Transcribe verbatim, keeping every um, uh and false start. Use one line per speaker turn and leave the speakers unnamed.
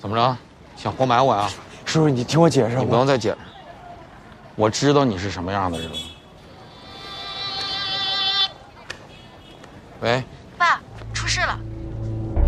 怎么着？想活埋我呀？
师傅，你听我解释。
你不用再解释，我知道你是什么样的人了。喂，
爸，出事了！